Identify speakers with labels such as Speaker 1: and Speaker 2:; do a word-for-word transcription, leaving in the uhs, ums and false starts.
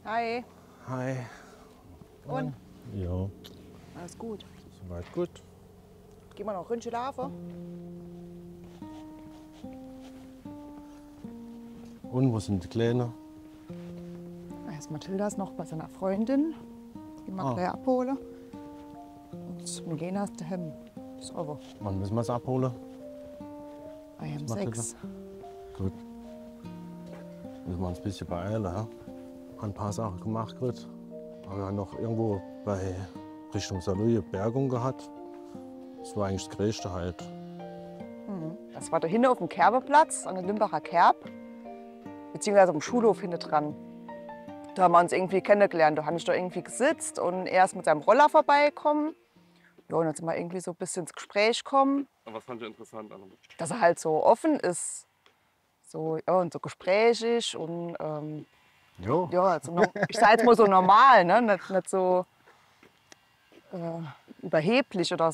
Speaker 1: Hi.
Speaker 2: Hi.
Speaker 1: Und?
Speaker 2: Ja,
Speaker 1: Alles gut.
Speaker 2: soweit gut.
Speaker 1: Gehen wir noch ein schlafen?
Speaker 2: Und wo sind die Kleinen?
Speaker 1: Erst Mathilda ist noch bei seiner Freundin. Die mag
Speaker 2: Ah.
Speaker 1: gleich abholen. Und wir gehen erst daheim. Ist aber
Speaker 2: Wann müssen wir es abholen?
Speaker 1: I am
Speaker 2: Mathilda?
Speaker 1: sechs.
Speaker 2: Gut. Müssen wir uns ein bisschen beeilen. Ja? Ein paar Sachen gemacht. Gut. Aber wir haben noch irgendwo bei Richtung Saarlouis Bergung gehabt. Das war eigentlich das Größte halt.
Speaker 1: Das war da hinten auf dem Kerbeplatz, an der Limbacher Kerb. Beziehungsweise am Schulhof hinten dran. Da haben wir uns irgendwie kennengelernt. Da habe ich da irgendwie gesitzt und er ist mit seinem Roller vorbeigekommen. Ja, und dann sind wir irgendwie so ein bisschen ins Gespräch gekommen.
Speaker 3: Und was fand ihr interessant an ihm?
Speaker 1: Dass er halt so offen ist. So, ja, und so gesprächig und ähm,
Speaker 2: Jo.
Speaker 1: ja, so, no- ich sage jetzt mal so normal, ne? nicht, nicht so äh, überheblich oder